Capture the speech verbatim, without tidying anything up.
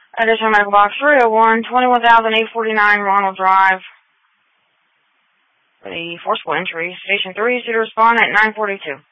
Additional medical box three oh one, twenty-one thousand eight hundred forty-nine Ronald Drive. For the forcible entry, Station three, is to respond at nine forty-two.